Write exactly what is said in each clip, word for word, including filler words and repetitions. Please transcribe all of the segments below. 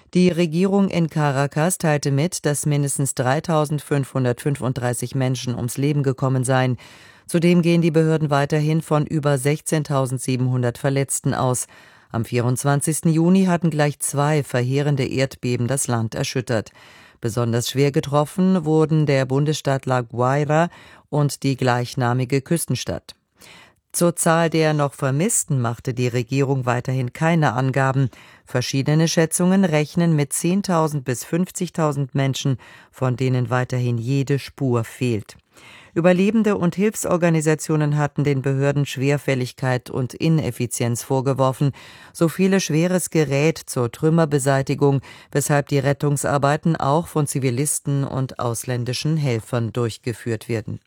Die Regierung in Caracas teilte mit, dass mindestens dreitausendfünfhundertfünfunddreißig Menschen ums Leben gekommen seien. Zudem gehen die Behörden weiterhin von über sechzehntausendsiebenhundert Verletzten aus. Am vierundzwanzigsten Juni hatten gleich zwei verheerende Erdbeben das Land erschüttert. Besonders schwer getroffen wurden der Bundesstaat La Guaira und die gleichnamige Küstenstadt. Zur Zahl der noch Vermissten machte die Regierung weiterhin keine Angaben. Verschiedene Schätzungen rechnen mit zehntausend bis fünfzigtausend Menschen, von denen weiterhin jede Spur fehlt. Überlebende und Hilfsorganisationen hatten den Behörden Schwerfälligkeit und Ineffizienz vorgeworfen. So fehle schweres Gerät zur Trümmerbeseitigung, weshalb die Rettungsarbeiten auch von Zivilisten und ausländischen Helfern durchgeführt werden.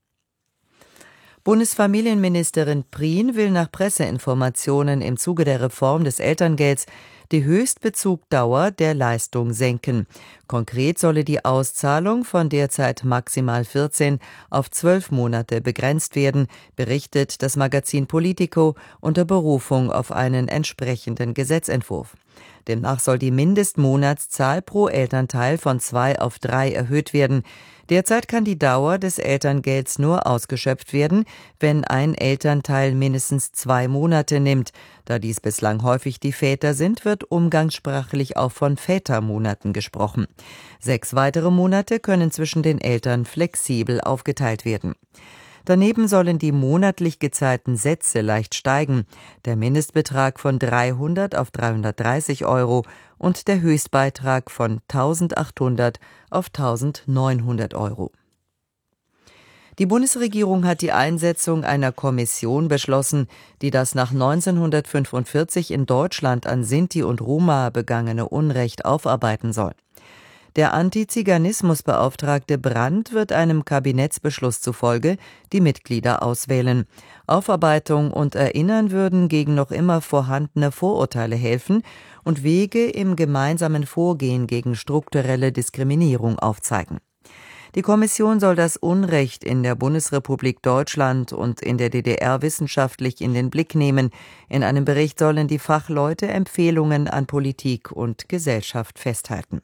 Bundesfamilienministerin Prien will nach Presseinformationen im Zuge der Reform des Elterngelds die Höchstbezugdauer der Leistung senken. Konkret solle die Auszahlung von derzeit maximal vierzehn auf zwölf Monate begrenzt werden, berichtet das Magazin Politico unter Berufung auf einen entsprechenden Gesetzentwurf. Demnach soll die Mindestmonatszahl pro Elternteil von zwei auf drei erhöht werden. Derzeit kann die Dauer des Elterngelds nur ausgeschöpft werden, wenn ein Elternteil mindestens zwei Monate nimmt. Da dies bislang häufig die Väter sind, wird umgangssprachlich auch von Vätermonaten gesprochen. Sechs weitere Monate können zwischen den Eltern flexibel aufgeteilt werden. Daneben sollen die monatlich gezahlten Sätze leicht steigen, der Mindestbetrag von dreihundert auf dreihundertdreißig Euro und der Höchstbeitrag von eintausendachthundert auf eintausendneunhundert Euro. Die Bundesregierung hat die Einsetzung einer Kommission beschlossen, die das nach neunzehnhundertfünfundvierzig in Deutschland an Sinti und Roma begangene Unrecht aufarbeiten soll. Der Antiziganismusbeauftragte Brandt wird einem Kabinettsbeschluss zufolge die Mitglieder auswählen. Aufarbeitung und Erinnern würden gegen noch immer vorhandene Vorurteile helfen und Wege im gemeinsamen Vorgehen gegen strukturelle Diskriminierung aufzeigen. Die Kommission soll das Unrecht in der Bundesrepublik Deutschland und in der D D R wissenschaftlich in den Blick nehmen. In einem Bericht sollen die Fachleute Empfehlungen an Politik und Gesellschaft festhalten.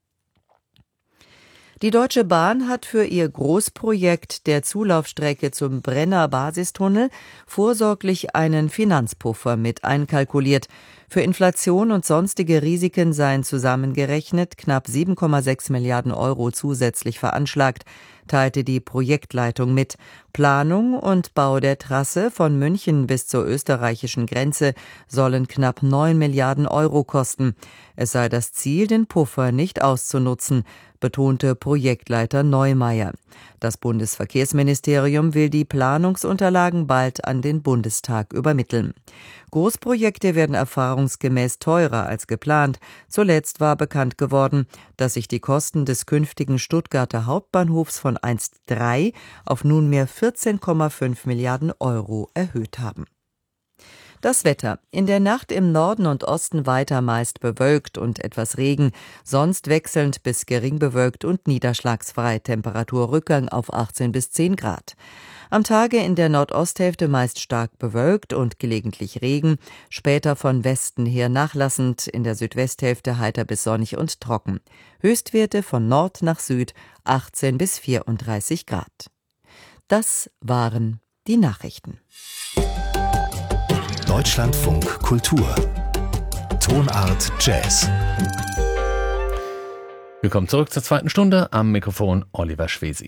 Die Deutsche Bahn hat für ihr Großprojekt der Zulaufstrecke zum Brenner Basistunnel vorsorglich einen Finanzpuffer mit einkalkuliert. Für Inflation und sonstige Risiken seien zusammengerechnet knapp sieben Komma sechs Milliarden Euro zusätzlich veranschlagt, teilte die Projektleitung mit. Planung und Bau der Trasse von München bis zur österreichischen Grenze sollen knapp neun Milliarden Euro kosten. Es sei das Ziel, den Puffer nicht auszunutzen, betonte Projektleiter Neumeier. Das Bundesverkehrsministerium will die Planungsunterlagen bald an den Bundestag übermitteln. Großprojekte werden erfahrungsgemäß teurer als geplant. Zuletzt war bekannt geworden, dass sich die Kosten des künftigen Stuttgarter Hauptbahnhofs von einst drei auf nunmehr vierzehn Komma fünf Milliarden Euro erhöht haben. Das Wetter. In der Nacht im Norden und Osten weiter meist bewölkt und etwas Regen, sonst wechselnd bis gering bewölkt und niederschlagsfrei. Temperaturrückgang auf achtzehn bis zehn Grad. Am Tage in der Nordosthälfte meist stark bewölkt und gelegentlich Regen, später von Westen her nachlassend, in der Südwesthälfte heiter bis sonnig und trocken. Höchstwerte von Nord nach Süd achtzehn bis vierunddreißig Grad. Das waren die Nachrichten. Deutschlandfunk Kultur. Tonart Jazz. Willkommen zurück zur zweiten Stunde. Am Mikrofon Oliver Schwesi.